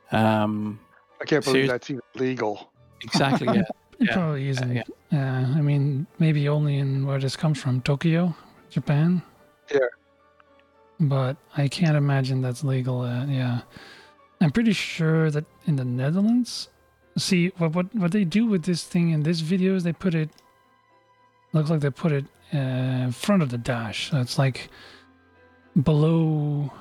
I can't believe Seriously? that's even legal. Exactly. Yeah. It Yeah. probably isn't. Yeah. I mean, maybe only in where this comes from, Tokyo, Japan. Yeah. But I can't imagine that's legal. Yeah, I'm pretty sure that in the Netherlands. See what they do with this thing in this video is they put it. Looks like they put it in front of the dash. So it's like below.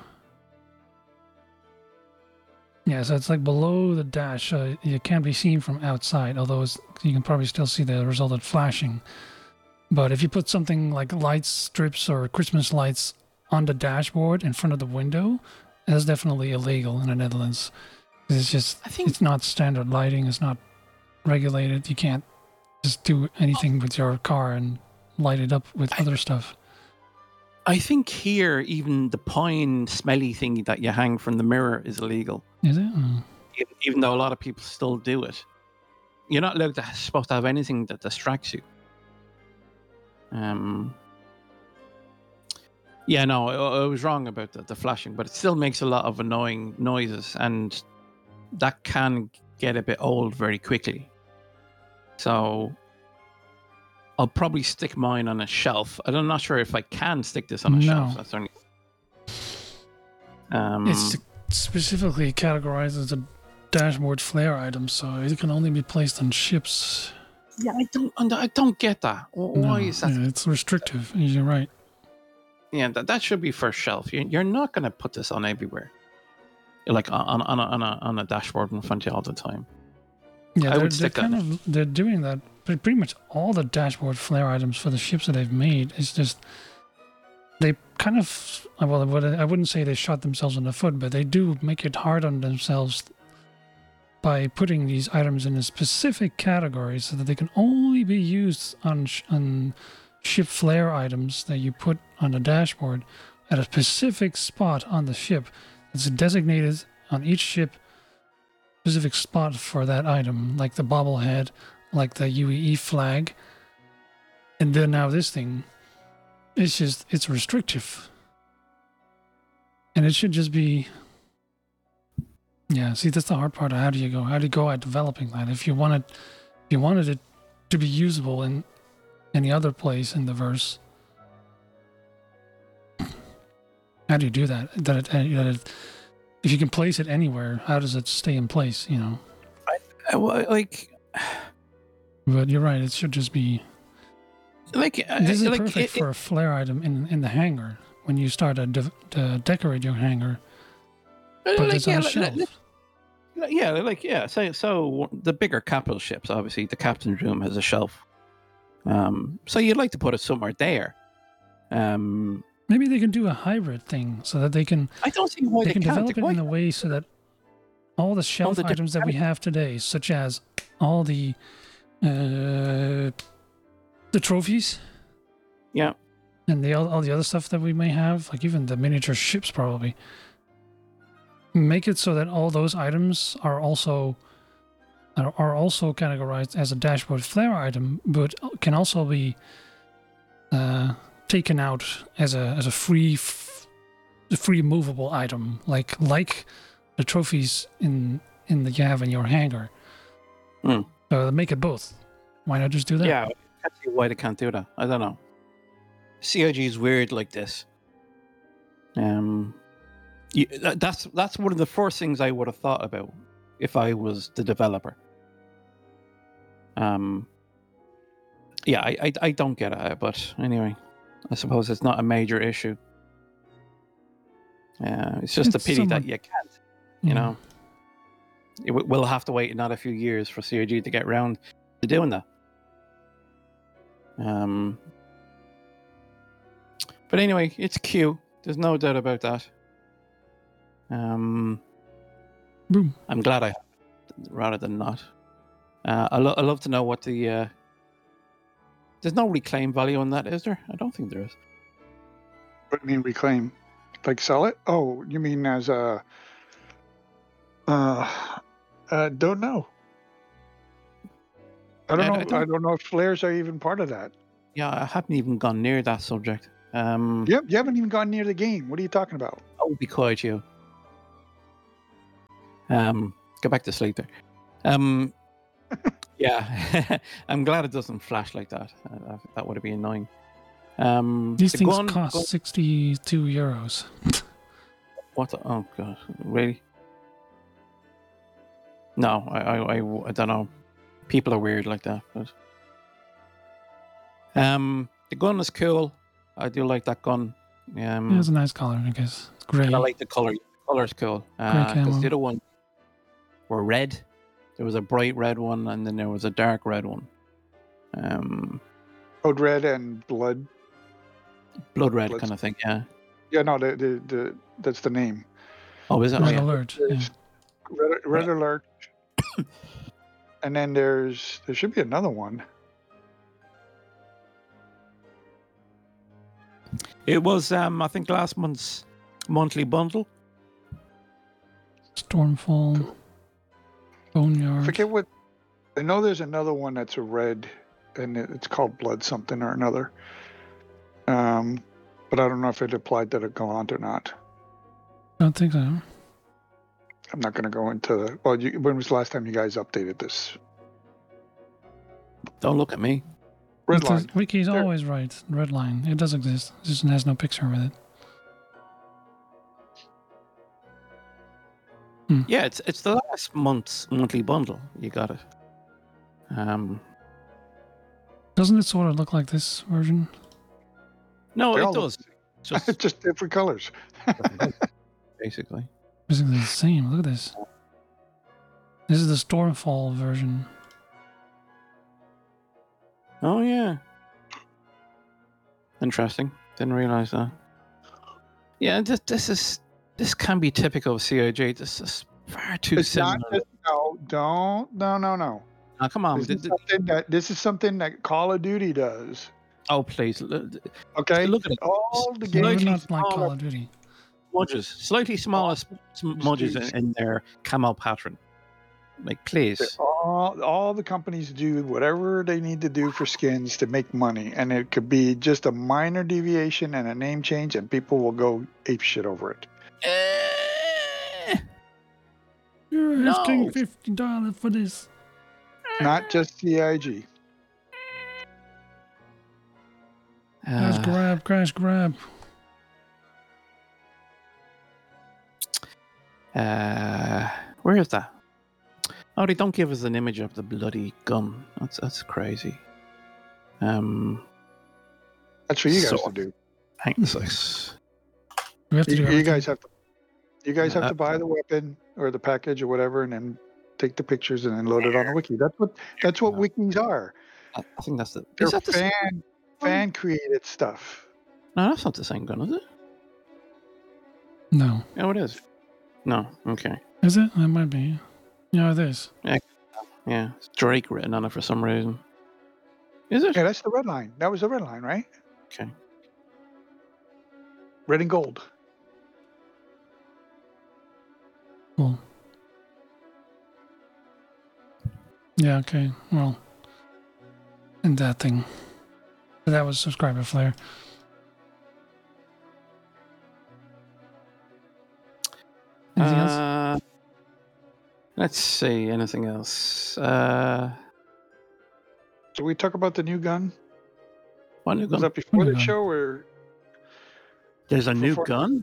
Yeah, so it's like below the dash. It can't be seen from outside, although you can probably still see the resultant flashing. But if you put something like light strips or Christmas lights on the dashboard in front of the window, that's definitely illegal in the Netherlands. It's just, it's not standard lighting. It's not regulated. You can't just do anything with your car and light it up with other stuff. I think here, even the pine smelly thing that you hang from the mirror is illegal. Is it? Even though a lot of people still do it. You're not supposed to have anything that distracts you. Yeah, no, I was wrong about the flashing, but it still makes a lot of annoying noises, and that can get a bit old very quickly. So I'll probably stick mine on a shelf. I'm not sure if I can stick this on a shelf. That's only. It's specifically categorized as a dashboard flare item, so it can only be placed on ships. Yeah, I don't get that. Why is that? Yeah, it's restrictive. You're right. Yeah, that should be for shelf. You're not going to put this on everywhere, like on a dashboard in front of you all the time. Yeah, they're doing that. But pretty much all the dashboard flare items for the ships that they've made is just they kind of I wouldn't say they shot themselves in the foot, but they do make it hard on themselves by putting these items in a specific category so that they can only be used on ship flare items that you put on the dashboard at a specific spot on the ship. It's designated on each ship, specific spot for that item, like the bobblehead, like the UEE flag. And then now this thing, it's restrictive. And it should just be, yeah, see, that's the hard part. How do you go at developing that? If you wanted it to be usable in any other place in the verse, how do you do that? If you can place it anywhere, how does it stay in place? You know, But you're right. It should just be this is perfect for a flare item in the hangar when you start to decorate your hangar. But it's on a shelf. So the bigger capital ships, obviously, the captain's room has a shelf. So you'd like to put it somewhere there. Maybe they can do a hybrid thing so that they can. I don't see why they can develop it in a way so that all the shelf items that we have today, such as all the trophies, yeah, and all the other stuff that we may have, like even the miniature ships, probably make it so that all those items are also categorized as a dashboard flare item, but can also be taken out as a free movable item, like the trophies in that you have in your hangar. Make it both. Why not just do that? Yeah, I can't see why they can't do that. I don't know. CIG is weird like this. That's one of the first things I would have thought about if I was the developer. Yeah, I don't get it, but anyway, I suppose it's not a major issue. It's just a pity that you can't. You know, we'll have to wait another few years for CIG to get around to doing that. But anyway, it's cute. There's no doubt about that. Boom. I'm glad I have it rather than not. I love to know what the. There's no reclaim value on that, is there? I don't think there is. What do you mean reclaim? Like sell it? Oh, you mean as a? Don't know. I don't know if flares are even part of that. Yeah, I haven't even gone near that subject. Yep, you haven't even gone near the game. What are you talking about? Oh, be quiet, you. Go back to sleep there. Yeah, I'm glad it doesn't flash like that. That would be annoying. These the things gun- cost gun- 62 euros. What? Oh god, really? No, I don't know. People are weird like that. But the gun is cool. I do like that gun. Yeah, it's a nice color, I guess. It's gray. And I like the color. The color's cool. camo. Because the other one were red. There was a bright red one, and then there was a dark red one. Code red and blood. Blood red Blood- kind of thing. Yeah. Yeah, no, the that's the name. Oh, is it? Red Oh, yeah. alert. Yeah. Red alert. And then there should be another one. It was I think last month's monthly bundle. Stormfall. I Boneyard. forget what. I know there's another one that's a red, and it's called Blood something or another. But I don't know if it applied to the Gallant or not. Don't think so. I'm not going to go into. Well, when was the last time you guys updated this? Don't look at me. Red line. Wiki's There. always right. Red line. It does exist. It just has no picture with it. Yeah, it's the last month's monthly bundle. You got it. Doesn't it sort of look like this version? No, They it all look does. It's just Just different colors. basically. Basically the same. Look at this. This is the Stormfall version. Oh yeah. Interesting. Didn't realize that. Yeah, this can be typical of CIG. This is far too It's similar. not just no. Now, come on. This is something that Call of Duty does. Oh please. Okay, Look at it. all the Maybe Slightly games. not like Call smaller. of Duty. Smudges, slightly smaller smudges in their camo pattern. Like, please. All the companies do whatever they need to do for skins to make money, and it could be just a minor deviation and a name change, and people will go ape shit over it. You're No. asking $50 for this. Not just CIG. Crash grab. Where is that? Oh, they don't give us an image of the bloody gun. That's crazy. That's for you guys So- to do. Thanks. We have to do You everything. guys have to. You guys have Yeah. to buy the weapon or the package or whatever, and then take the pictures and then load it on the wiki. That's what wikis are. I think that's the. They're Is that the same? fan created stuff. No, that's not the same gun, is it? No. Oh, it is. No. Okay. Is it? It might be. Yeah, it is. Yeah, it's Drake written on it for some reason. Is it? Yeah, that's the red line. That was the red line, right? Okay. Red and gold. Cool. Yeah, okay. Well, and that thing. That was subscriber flare. Anything else? Let's see. Anything else? Did we talk about the new gun? What new Was gun? that before New the gun. show or There's a new before- gun?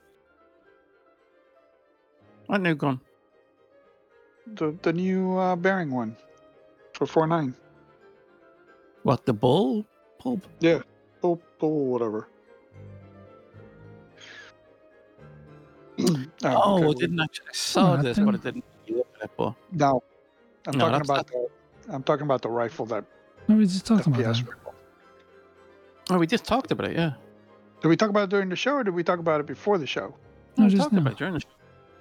What new gun? the new bearing one for 4.9? What, the bull pub? Yeah, bull whatever. Oh, okay, I didn't actually. I saw that this, thing? but I didn't look at it. But No, I'm No, talking that's about I'm talking about the rifle that No, we just talked about FPS that. rifle. oh, we just talked about it. Yeah, Did we talk about it during the show or did we talk about it before the show? No, we just talked now. about it during the show.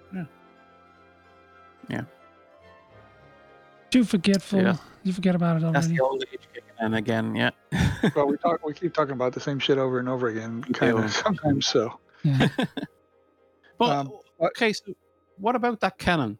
Too forgetful. See, that's- You forget about it That's already. the old age kicking in again. Yeah. Well, we keep talking about the same shit over and over again, We kind do. of sometimes. So Yeah. But what- okay, so what about that cannon?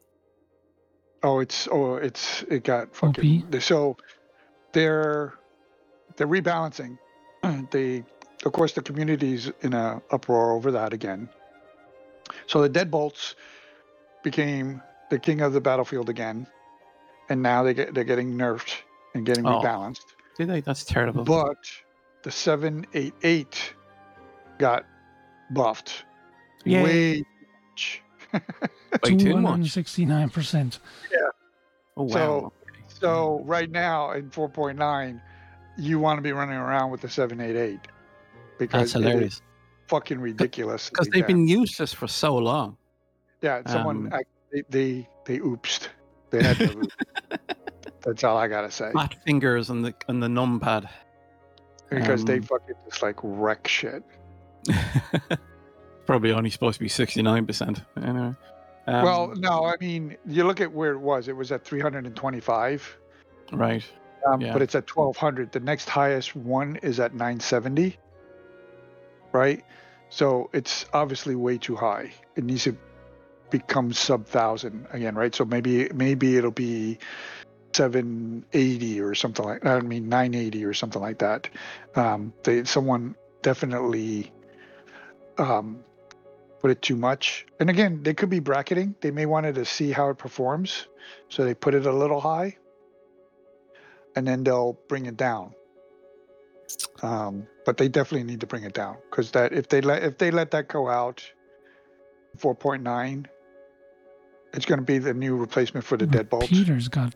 it got fucking. So they're rebalancing. Of course the community's in a uproar over that again. So the deadbolts became the king of the battlefield again, and now they're getting nerfed and getting rebalanced. Did they? That's terrible. But the 788 got buffed. Yay. Way too much. Way too much. 269%. Yeah. Oh wow. So right now in 4.9, you want to be running around with the 788 because That's hilarious. Fucking ridiculous. Because they've been useless for so long. Yeah, someone they oopsed. They had to oops. That's all I gotta say. Fat fingers on the numpad. Because they fucking just like wreck shit. Probably only supposed to be 69%. Anyway. Well, no, I mean, you look at where it was. It was at 325. Right. But it's at 1200. The next highest one is at 970. Right? So it's obviously way too high. It needs to become sub 1,000 again, right? So maybe it'll be 780 or something like that. I mean 980 or something like that. Someone definitely put it too much. And again, they could be bracketing. They may wanted to see how it performs, so they put it a little high, and then they'll bring it down. But they definitely need to bring it down, because that if they let that go out 4.9, it's going to be the new replacement for the Deadbolt. Peter's got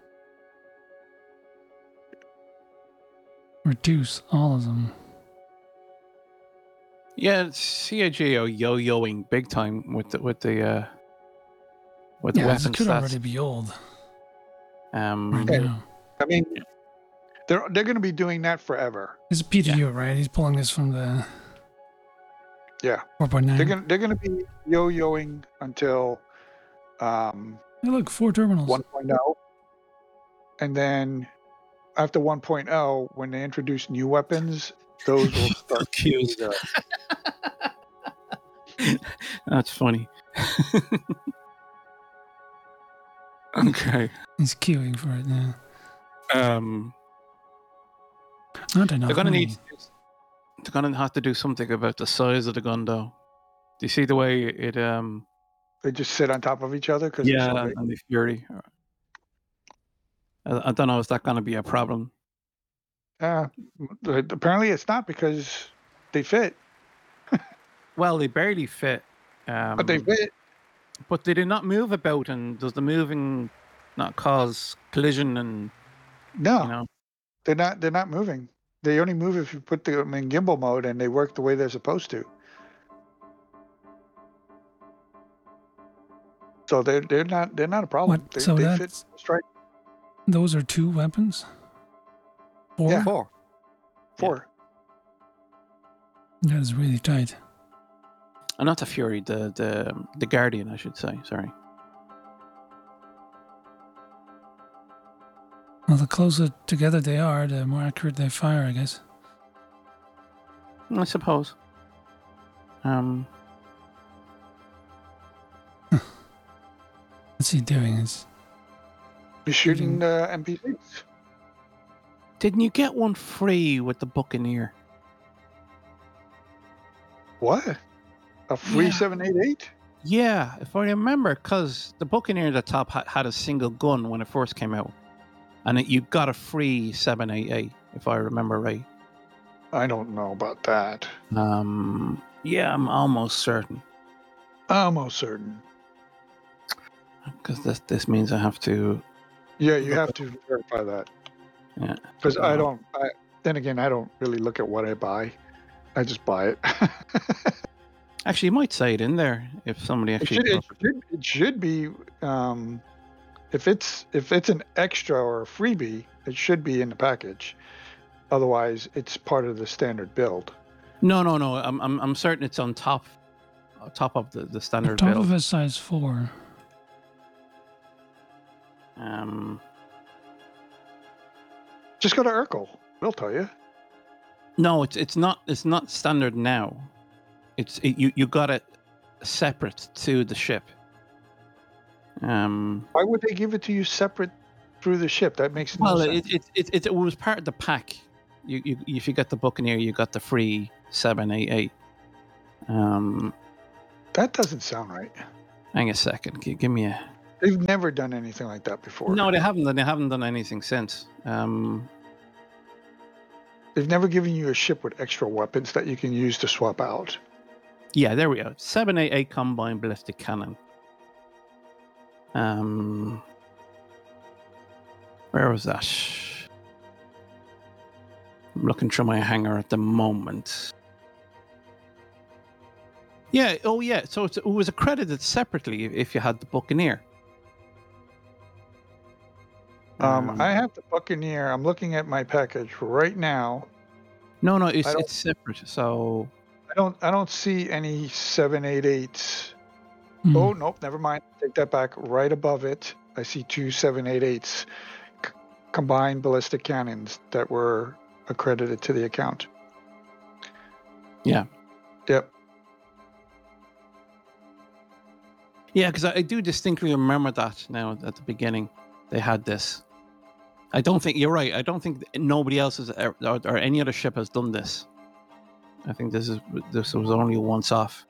reduce all of them. Yeah, CAG are yo-yoing big time with the weapons. It could already be old. Right now. I mean, they're going to be doing that forever. This is Peter Hewitt, right? He's pulling this from the 4.9. They're going to be yo-yoing until hey, look, 4 terminals. 1.0, and then after 1.0, when they introduce new weapons, those will start queues. That's funny. Okay. He's queuing for it now. They're gonna have to do something about the size of the gun, though. Do you see the way it? They just sit on top of each other because and the Fury. I don't know. Is that gonna be a problem? Apparently it's not, because they fit. Well, they barely fit. But they fit. But they do not move about, and does the moving not cause collision? And no, they're not moving. They only move if you put them in gimbal mode and they work the way they're supposed to. So they're not a problem. What? So they fit straight. Those are 2 weapons? 4? Yeah. 4. That is really tight. Not the Fury, the Guardian, I should say. Sorry. Well, the closer together they are, the more accurate they fire, I guess. I suppose. What's he doing? He's shooting the NPCs. Didn't you get one free with the Buccaneer? What? A free 788? Yeah, if I remember, because the Buccaneer at the top had a single gun when it first came out. And you got a free 788, if I remember right. I don't know about that. Yeah, I'm almost certain. Almost certain. Because this means I have to... Yeah, you have to verify that. Yeah. Because then again, I don't really look at what I buy. I just buy it. Actually, you might say it in there if somebody actually... It should be... If it's an extra or a freebie, it should be in the package. Otherwise, it's part of the standard build. No. I'm certain it's on top of the standard build. Top of a size 4. Just go to Urkel. We'll tell you. No, it's not standard now. You got it separate to the ship. Why would they give it to you separate through the ship? That makes no sense. It was part of the pack. You if you got the Buccaneer, you got the free 788. That doesn't sound right. Hang a second. Give me a. They've never done anything like that before. No, they haven't, and they haven't done anything since. They've never given you a ship with extra weapons that you can use to swap out. Yeah, there we go. 788 combined ballistic cannon. Where was that? I'm looking through my hangar at the moment. Yeah. Oh, yeah. So it was accredited separately if you had the Buccaneer. I have the Buccaneer. I'm looking at my package right now. No, it's separate. So I don't see any 788s. Hmm. Oh nope, never mind. Take that back. Right above it, I see two 788s, combined ballistic cannons that were accredited to the account. Yeah. Yep. Yeah, because I do distinctly remember that now at the beginning. They had this. I don't think you're right. I don't think nobody else has or any other ship has done this. I think this was only once off.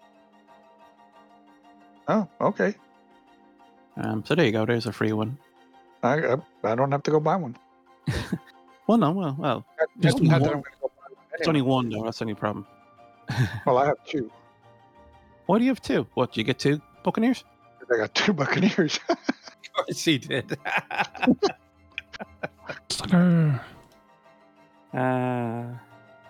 Oh, okay. So there you go. There's a free one. I don't have to go buy one. Well, no, well. Just Only not one. that I'm gonna go buy one It's only one though. That's the only problem. Well, I have two. Why do you have two? What, do you get two Buccaneers? I got two Buccaneers. Of course he did. Sucker. Yeah,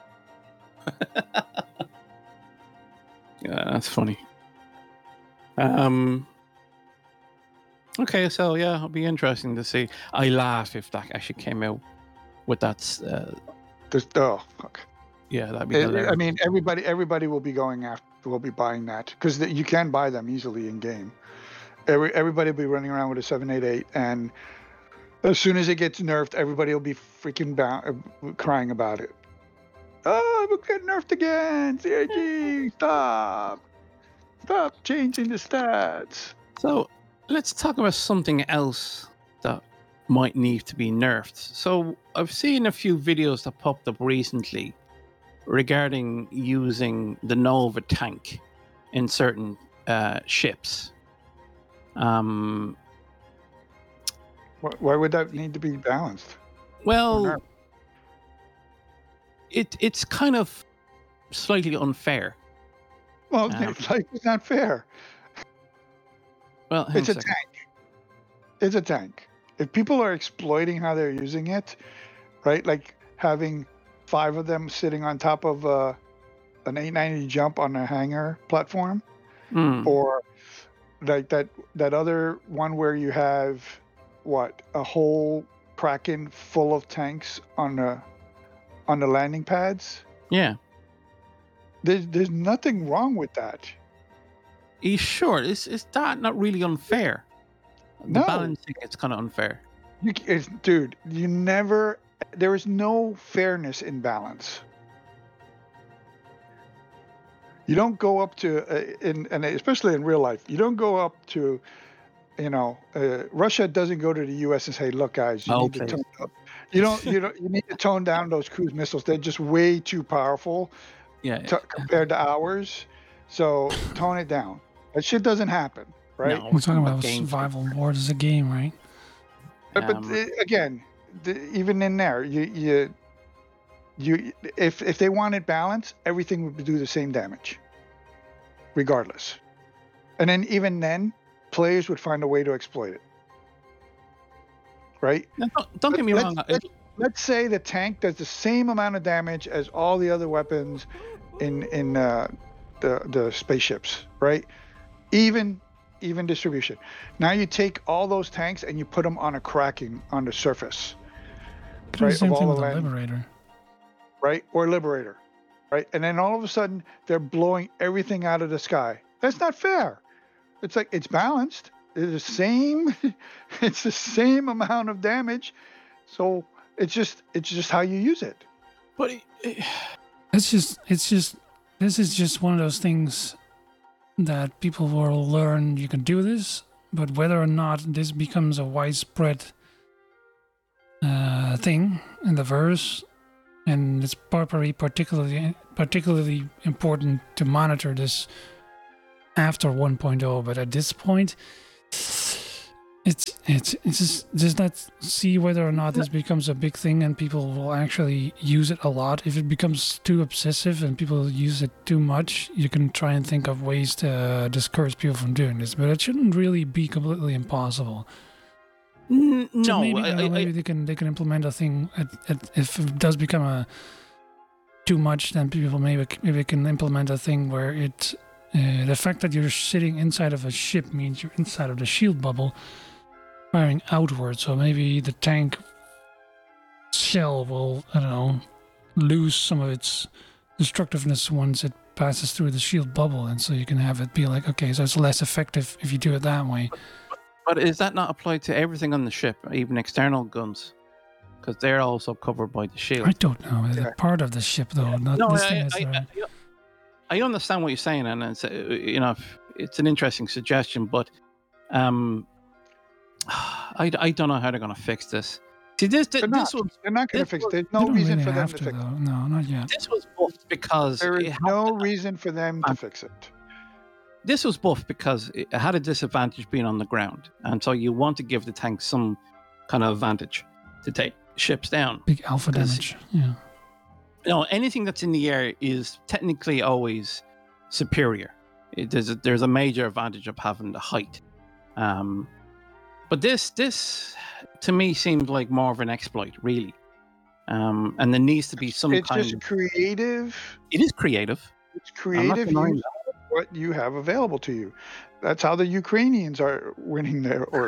that's funny. Okay, so yeah, it'll be interesting to see. I laugh if that actually came out with that. Oh, fuck. Yeah, that'd be hilarious. I mean, everybody will be will be buying that because you can buy them easily in game. Everybody will be running around with a 788, and as soon as it gets nerfed, everybody will be freaking crying about it. Oh, we'll get nerfed again! CIG, stop changing the stats. So let's talk about something else that might need to be nerfed. So I've seen a few videos that popped up recently regarding using the Nova tank in certain ships. Why would that need to be balanced? Well, it's kind of slightly unfair. Well, it's not fair. Well, it's a tank. It's a tank. If people are exploiting how they're using it, right? Like having 5 of them sitting on top of an 890 jump on a hangar platform, or like that other one where you have a whole Kraken full of tanks on the landing pads. Yeah. There's nothing wrong with that. Are you sure? Is that not really unfair? The No. balancing is kind of unfair. Dude, there is no fairness in balance. You don't go up to, and especially in real life, you don't go up to, Russia doesn't go to the U.S. and say, "Look, guys, you need to tone up. You need to tone down those cruise missiles. They're just way too powerful, compared to ours. So tone it down." That shit doesn't happen, right? No, we're talking about survival more as a game, right? But again, even in there, you if they wanted balance, everything would do the same damage, regardless. And then even then, players would find a way to exploit it, right? No, don't get me wrong. Let's say the tank does the same amount of damage as all the other weapons in the spaceships, right? Even distribution. Now you take all those tanks and you put them on a Kraken on the surface. Right, the same thing with the Liberator. Right? Or Liberator. Right? And then all of a sudden they're blowing everything out of the sky. That's not fair. It's like it's balanced. It's the same amount of damage. So it's just how you use it. But this is just one of those things that people will learn you can do this, but whether or not this becomes a widespread thing in the verse, and it's probably particularly important to monitor this after 1.0, but at this point, It's just let's see whether or not this becomes a big thing and people will actually use it a lot. If it becomes too obsessive and people use it too much, you can try and think of ways to discourage people from doing this. But it shouldn't really be completely impossible. No, so maybe they can implement a thing. If it does become too much, then people maybe can implement a thing where it the fact that you're sitting inside of a ship means you're inside of the shield bubble, firing outward. So maybe the tank shell will, I don't know, lose some of its destructiveness once it passes through the shield bubble, and so you can have it be like, okay, so it's less effective if you do it that way. But is that not applied to everything on the ship, even external guns? Because they're also covered by the shield. I don't know. Is it part of the ship though? I understand what you're saying, and it's it's an interesting suggestion, but I don't know how they're going to fix this. See, they're not going to fix it. There's no reason for them to fix it. No, not yet. This was buffed because there is no reason for them to fix it. This was buffed because it had a disadvantage being on the ground, and so you want to give the tank some kind of advantage to take ships down. Big alpha damage. Yeah. Anything that's in the air is technically always superior. There's a major advantage of having the height. But this to me seems like more of an exploit, really. And there needs to be some it's kind just creative. It is creative. It's creative use of what you have available to you. That's how the Ukrainians are winning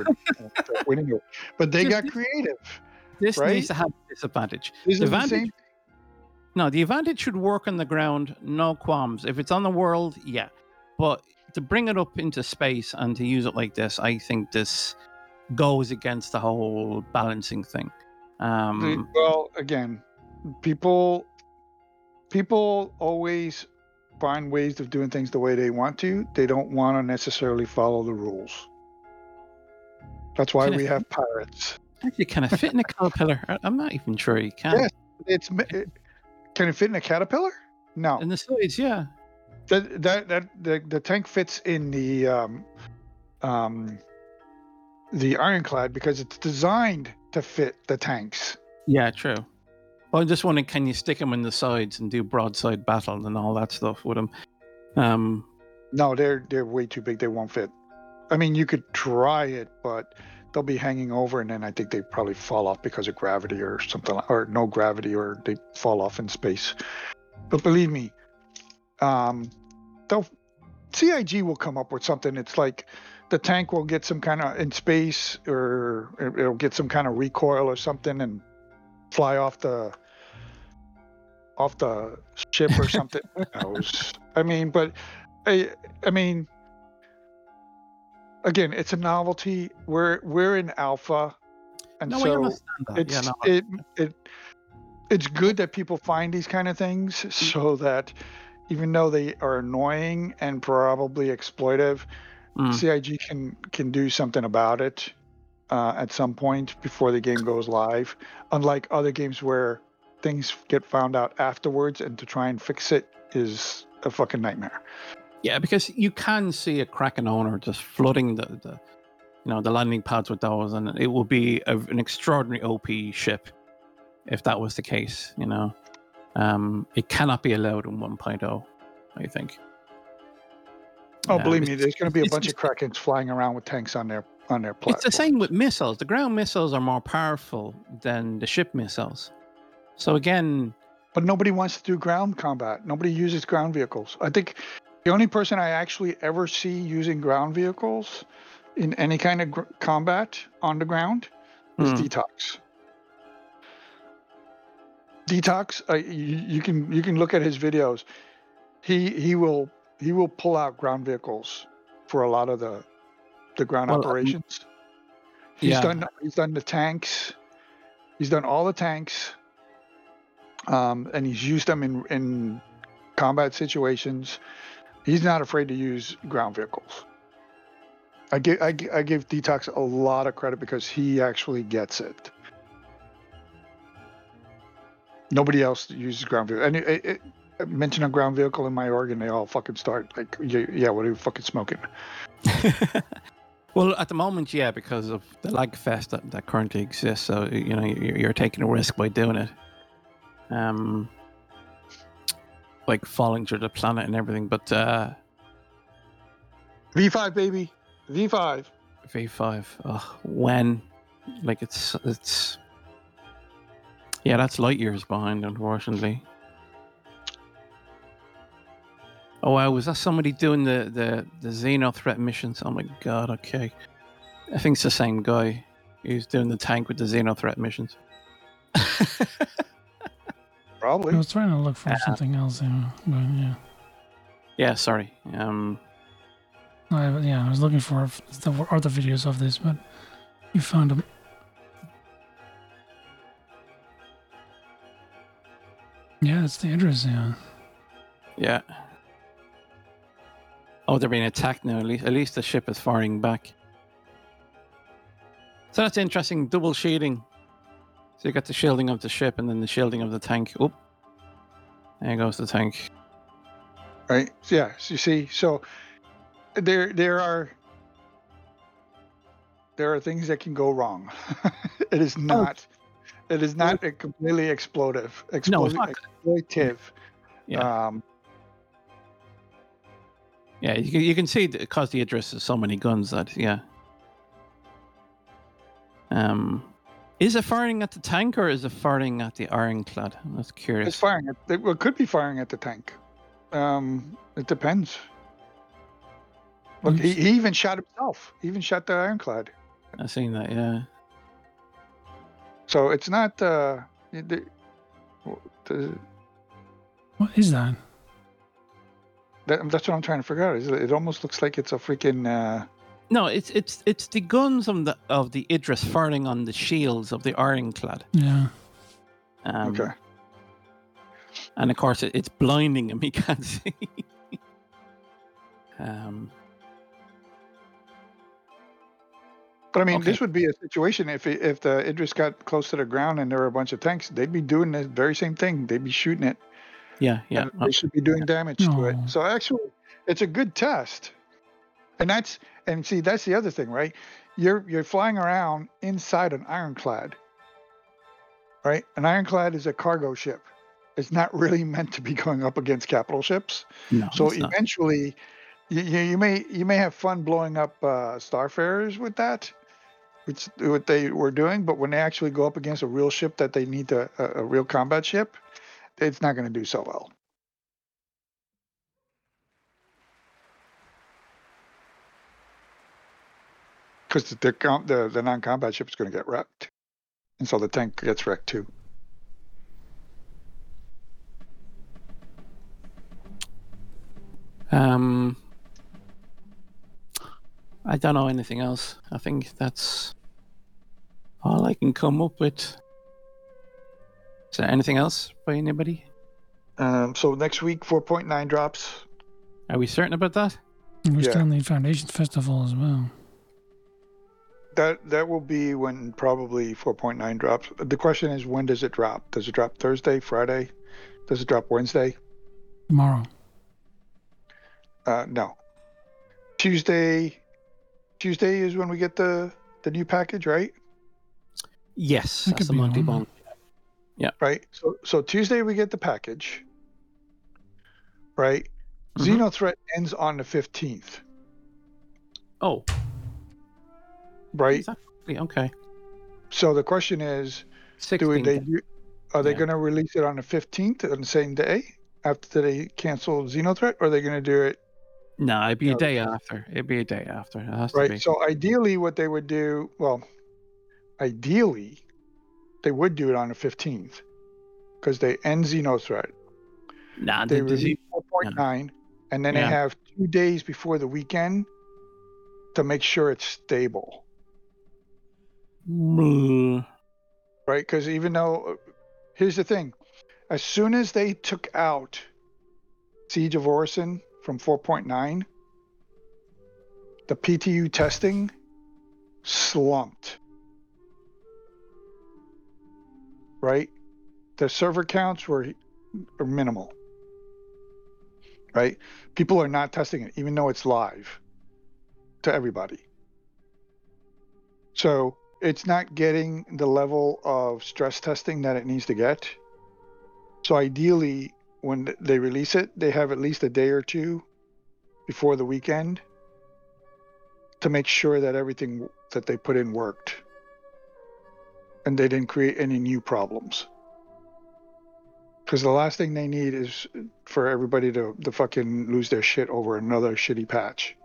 but they got creative. This right? needs to have a disadvantage. No, the advantage should work on the ground, no qualms. If it's on the world, yeah. But to bring it up into space and to use it like this, I think this goes against the whole balancing thing. Well, again, people always find ways of doing things the way they want to. They don't want to necessarily follow the rules. That's why we have pirates. Actually, can it fit in a caterpillar? I'm not even sure you can. Yes, can it fit in a caterpillar? No. In the sides, yeah. The tank fits in the ironclad because it's designed to fit the tanks. Yeah, true. Well, I'm just wondering, can you stick them in the sides and do broadside battle and all that stuff with them? No, they're way too big. They won't fit. I mean, you could try it, but they'll be hanging over, and then I think they probably fall off because of gravity or something, or no gravity, or they fall off in space. But believe me, CIG will come up with something. It's like the tank will get some kind of in space, or it'll get some kind of recoil or something and fly off the ship or something. Who knows? I mean, again, it's a novelty. We're in alpha, and we so understand that. it's good that people find these kind of things, so that even though they are annoying and probably exploitive, CIG can do something about it at some point before the game goes live. Unlike other games where things get found out afterwards, and to try and fix it is a fucking nightmare. Yeah, because you can see a Kraken owner just flooding the landing pads with those, and it will be an extraordinary OP ship if that was the case. It cannot be allowed in 1.0, I think. Oh, believe me, there's going to be a bunch of Krakens flying around with tanks on their platform. It's the same with missiles. The ground missiles are more powerful than the ship missiles. So again, but nobody wants to do ground combat. Nobody uses ground vehicles. I think the only person I actually ever see using ground vehicles in any kind of combat on the ground is Detox. Detox, you can look at his videos. He will pull out ground vehicles for a lot of the ground operations. He's done the tanks. He's done all the tanks, and he's used them in combat situations. He's not afraid to use ground vehicles. I give Detox a lot of credit because he actually gets it. Nobody else uses ground vehicle. And I mention a ground vehicle in my org, and they all fucking start like, yeah, what are you fucking smoking? Well, at the moment, yeah, because of the lag fest that currently exists. So you're taking a risk by doing it. Like falling through the planet and everything, but V5 baby, V5. V5. Oh, when? Like it's. Yeah, that's light years behind, unfortunately. Oh wow, was that somebody doing the Xeno threat missions? Oh my god, okay. I think it's the same guy who's doing the tank with the Xeno threat missions. Probably. I was trying to look for something else, but yeah. Yeah, sorry. I was looking for the other videos of this, but you found them. Yeah, it's the Idris, yeah. Yeah. Oh, they're being attacked now. At least the ship is firing back. So that's interesting. Double shielding. So you got the shielding of the ship and then the shielding of the tank. Oop. There goes the tank. Right. Yeah. So you see, so there are things that can go wrong. It is not. It is not a completely exploitive. No, it's not. Exploitive. Yeah. Yeah, you can see because the Idris has so many guns that is it firing at the tank or is it firing at the ironclad? I'm just curious. It's firing at. It could be firing at the tank. It depends. Look, he even shot himself. He even shot the ironclad. I've seen that. Yeah. So it's not. What is that? That's what I'm trying to figure out. It almost looks like it's a freaking. No, it's the guns of the Idris firing on the shields of the ironclad. Yeah. Okay. And of course, it's blinding him. He can't see. But I mean, this would be a situation if the Idris got close to the ground and there were a bunch of tanks, they'd be doing the very same thing. They'd be shooting it. Yeah. They should be doing damage to it. So actually, it's a good test. And see, that's the other thing, right? You're flying around inside an ironclad, right? An ironclad is a cargo ship. It's not really meant to be going up against capital ships. No, so eventually, you may have fun blowing up Starfarers with that, which what they were doing. But when they actually go up against a real ship that they need a real combat ship, it's not going to do so well. Because the non-combat ship is going to get wrecked, and so the tank gets wrecked too. I don't know anything else. I think that's all I can come up with. Is there anything else by anybody? So next week, 4.9 drops. Are we certain about that? We still need Foundation Festival as well. That will be when probably 4.9 drops. The question is, when does it drop? Does it drop Thursday, Friday? Does it drop Wednesday? Tomorrow. No. Tuesday is when we get the new package, right? Yes, that's the monthly bonus. Yeah. Right. So Tuesday we get the package. Right. Mm-hmm. Xenothreat ends on the 15th. Oh. Right. Exactly. Okay. So the question is, are they going to release it on the 15th on the same day after they cancel Xenothreat, or are they going to do it? No, it'd be a day after. It'd be a day after. It has to be. So ideally, what they would do, they would do it on the 15th because they end Xenothreat. Nah, they release 4.9, and then they have 2 days before the weekend to make sure it's stable. Right? Because even though, here's the thing, as soon as they took out Siege of Orison from 4.9, the PTU testing slumped. Right? The server counts are minimal. Right? People are not testing it, even though it's live to everybody. So it's not getting the level of stress testing that it needs to get. So ideally, when they release it, they have at least a day or two before the weekend to make sure that everything that they put in worked and they didn't create any new problems. Because the last thing they need is for everybody to fucking lose their shit over another shitty patch.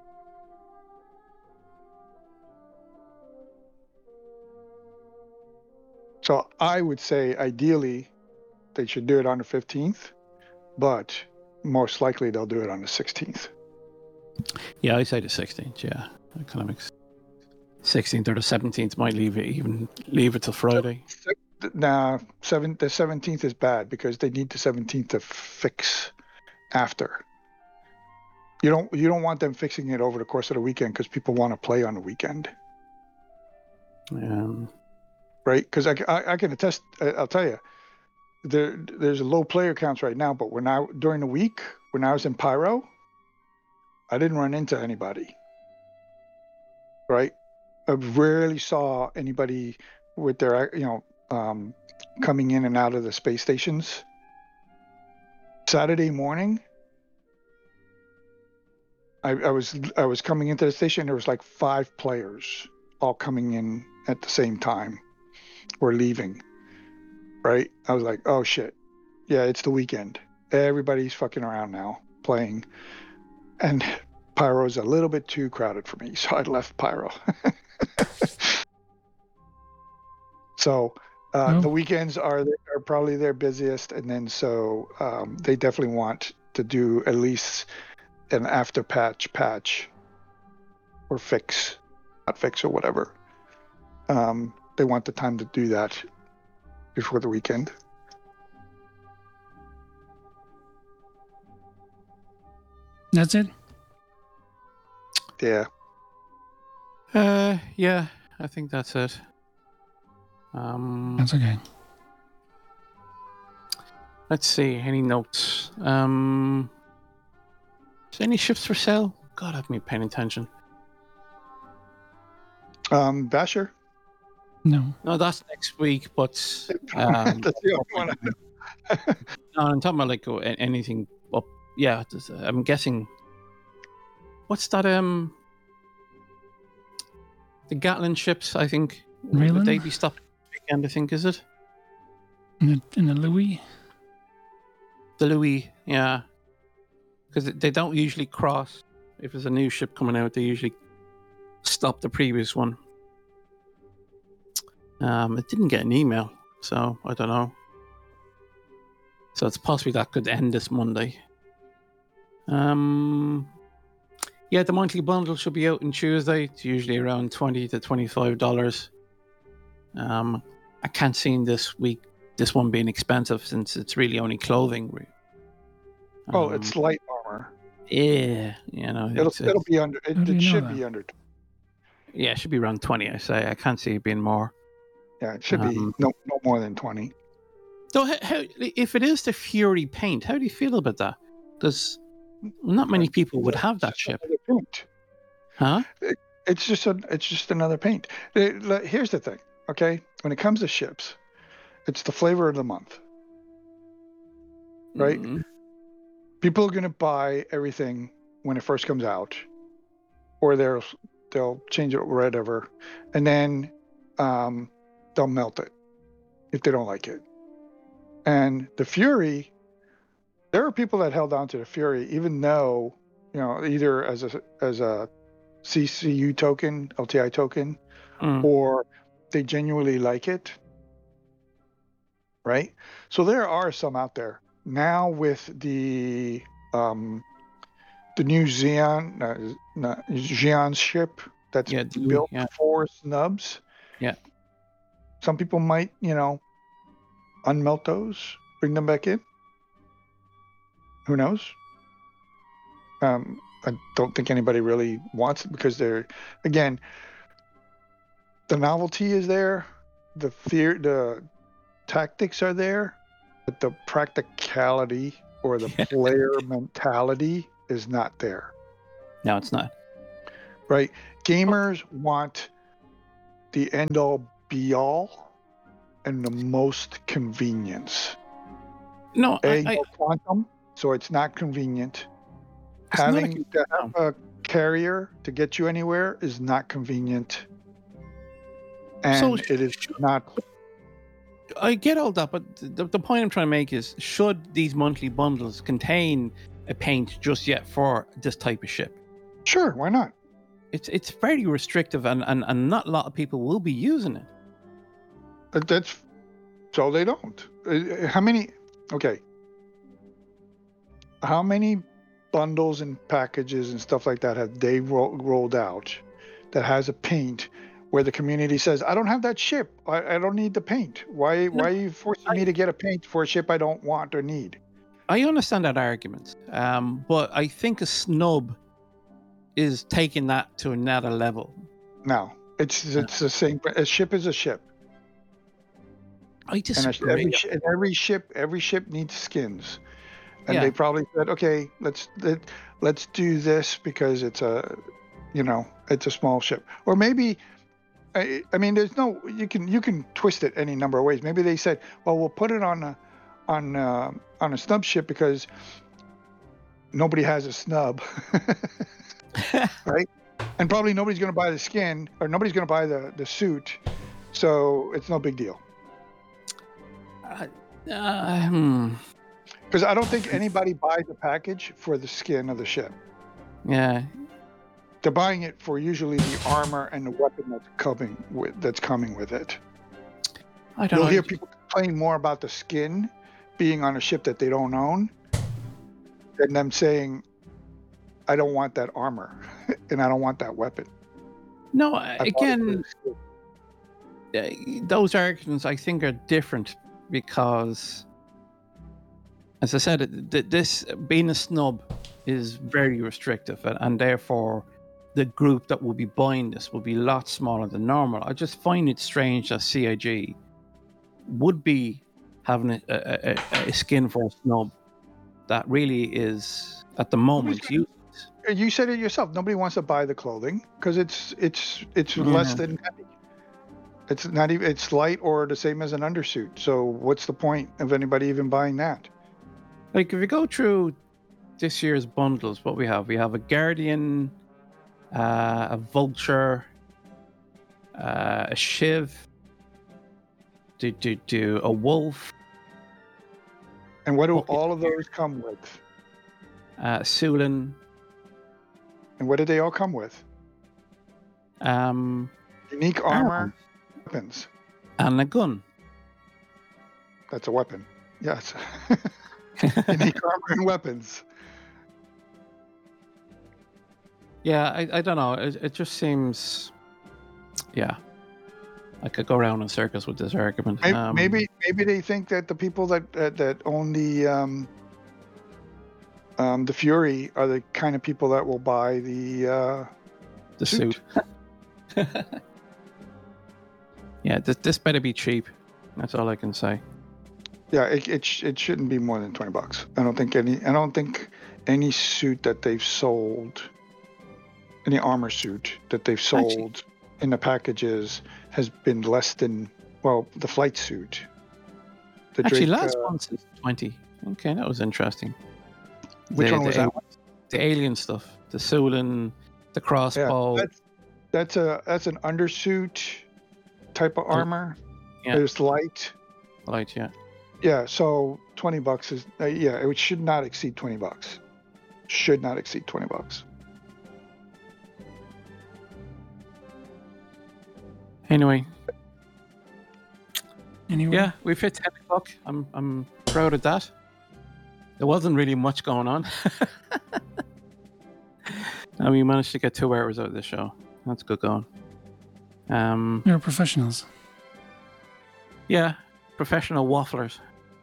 So I would say ideally they should do it on the 15th, but most likely they'll do it on the 16th. Yeah, I say the 16th. Yeah, that kind of makes 16th or the 17th might leave it till Friday. Nah, the 17th is bad because they need the 17th to fix after. You don't want them fixing it over the course of the weekend because people want to play on the weekend. Right? Because I can attest. I'll tell you, there's low player counts right now, but during the week when I was in Pyro, I didn't run into anybody. Right? I rarely saw anybody with their coming in and out of the space stations. Saturday morning, I was coming into the station. There was like 5 players all coming in at the same time or leaving. Right? I was like, oh shit, yeah, it's the weekend. Everybody's fucking around now playing, and Pyro's a little bit too crowded for me, so I left Pyro. So the weekends are probably their busiest, and then so they definitely want to do at least an after patch or fix, not fix or whatever. They want the time to do that before the weekend. That's it? Yeah. Yeah, I think that's it. That's okay. Let's see. Any notes? Is there any ships for sale? God, I've been paying attention. Basher? No, that's next week. But that's the only one I know. No, I'm talking about like anything up. Yeah, I'm guessing. What's that? The Gatlin ships, I think. Raylan? Would they be stopped weekend? I think, is it? In the Louis? The Louis, yeah. Because they don't usually cross. If there's a new ship coming out, they usually stop the previous one. It didn't get an email, so I don't know. So it's possibly that could end this Monday. Yeah, the monthly bundle should be out on Tuesday. It's usually around $20 to $25. I can't see in this one being expensive since it's really only clothing. It's light armor. Yeah, it'll be under. It should be under. Yeah, it should be around 20. I say I can't see it being more. Yeah, it should be no more than 20. So, how if it is the Fury paint, how do you feel about that? Because not many people would have that ship. Paint. Huh? It's just another paint. Here's the thing, okay? When it comes to ships, it's the flavor of the month, right? Mm-hmm. People are gonna buy everything when it first comes out, or they'll change it or whatever, and then they'll melt it if they don't like it. And the Fury, there are people that held on to the Fury, even though, either as a CCU token, LTI token, or they genuinely like it, right? So there are some out there now with the new Xi'an ship that's built for snubs. Yeah. Some people might, unmelt those, bring them back in. Who knows? I don't think anybody really wants it because the novelty is there, the tactics are there, but the practicality or the player mentality is not there. No, it's not. Right? Gamers want the end all be all and the most convenience. No, No quantum, so it's not convenient. Having to have a carrier to get you anywhere is not convenient. And So it is not. I get all that, but the point I'm trying to make is, should these monthly bundles contain a paint just yet for this type of ship? Sure, why not? It's very restrictive, and not a lot of people will be using it. That's so they don't. How many? Okay. How many bundles and packages and stuff like that have they rolled out that has a paint where the community says, I don't have that ship. I don't need the paint. Why are you forcing me to get a paint for a ship I don't want or need? I understand that argument, but I think a snub is taking that to another level. No, it's the same. A ship is a ship. I disagree. And every ship needs skins. And they probably said, okay, let's do this because it's a small ship. Or maybe, I mean, there's no, you can twist it any number of ways. Maybe they said, well, we'll put it on a snub ship because nobody has a snub, right? And probably nobody's going to buy the skin, or nobody's going to buy the suit, so it's no big deal. Because I don't think anybody buys a package for the skin of the ship. Yeah. They're buying it for usually the armor and the weapon that's coming with it. You'll hear people complain more about the skin being on a ship that they don't own than them saying, I don't want that armor and I don't want that weapon. No, again, those arguments I think are different because, as I said, this being a snub is very restrictive, and therefore the group that will be buying this will be a lot smaller than normal. I just find it strange that CIG would be having a skin for a snub that really is at the moment useless. You said it yourself. Nobody wants to buy the clothing because it's less than heavy. It's not even. It's light or the same as an undersuit. So what's the point of anybody even buying that? Like if you go through this year's bundles, what we have a Guardian, a Vulture, a Shiv, do a Wolf. And what do all of those come with? Sulin. And what do they all come with? Unique armor, weapons. And a gun. That's a weapon. Yes. Unique armor and weapons. Yeah, I don't know. It just seems... Yeah. I could go around in circles with this argument. Maybe they think that the people that own the Fury are the kind of people that will buy the suit. Yeah, this better be cheap. That's all I can say. Yeah, it shouldn't be more than $20. I don't think any suit that they've sold, any armor suit that they've sold in the packages has been less than, well, the flight suit. Last month is 20. Okay, that was interesting. Which one was that? The alien stuff, the Sulin, the crossbow. Yeah, that's an undersuit type of armor. Yeah. There's light. Light, yeah. Yeah, so $20 is it should not exceed $20. Should not exceed $20. Anyway, yeah, we've hit 10 o'clock. I'm proud of that. There wasn't really much going on. And we managed to get 2 hours out of the show. That's good going. You're professionals. Yeah, professional wafflers.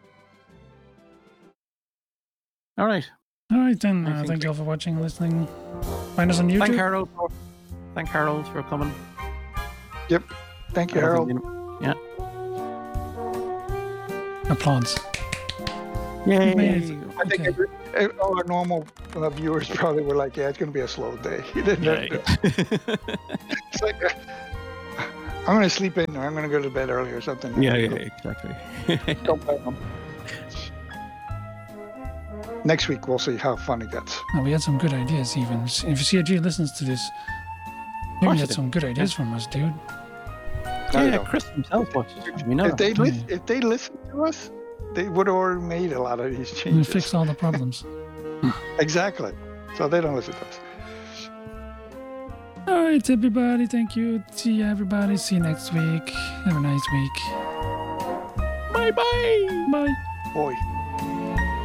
All right. All right, then. Thank you all for watching and listening. Find us on YouTube. Thank Harold for coming. Yep. Thank you, Harold. Yeah. Applause. Yay. I think all our normal viewers probably were like, yeah, it's going to be a slow day. It's like, I'm going to sleep in, or I'm going to go to bed early or something. Yeah, exactly. Don't blame them. Next week, we'll see how fun it gets. Oh, we had some good ideas, even. If CIG listens to this, maybe you had some good ideas from us, dude. Yeah, Chris himself watches. We know. If they listen to us, they would have already made a lot of these changes. We fixed all the problems. Exactly. So they don't listen to us. All right, everybody. Thank you. See you, everybody. See you next week. Have a nice week. Bye-bye. Bye. Boy.